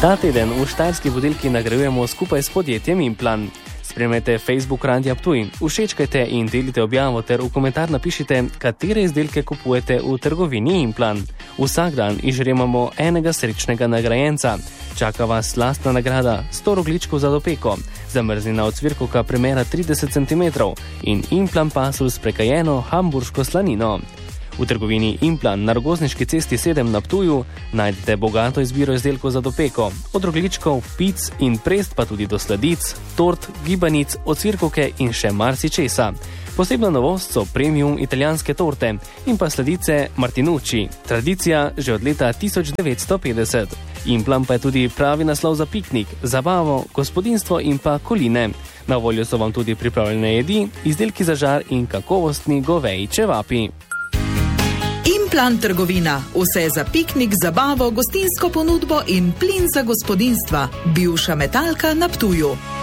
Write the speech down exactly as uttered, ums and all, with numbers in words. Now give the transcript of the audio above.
Ta teden v Štajerski vodilki nagrajujemo skupaj s podjetjem Implan. Spremljajte Facebook Radia Ptuj, všečkajte in delite objavo ter v komentar napišite, katere izdelke kupujete v trgovini Implan. Vsak dan izžremamo enega srečnega nagrajenca. Čaka vas lastna nagrada sto rogličkov za dopeko, zamrznjena ocvirkovka premera trideset centimetrov in Implan pasulj s prekajeno hamburško slanino. V trgovini Implan na Rogozniški cesti sedem na Ptuju najdete bogato izbiro izdelkov za dopeko, od rogličkov, pic in prest pa tudi do sladic, tort, gibanic, ocvirkovke in še marsičesa. Posebna novost so premium italijanske torte in pa sladice Martinucci, tradicija že od leta tisoč devetsto petdeset. Implan pa je tudi pravi naslov za piknik, zabavo, gospodinjstvo in pa koline. Na voljo so vam tudi pripravljene jedi, izdelki za žar in kakovostni goveji čevapi. Implan trgovina. Vse za piknik, zabavo, gostinsko ponudbo in plin za gospodinjstva. Bivša Metalka na Ptuju.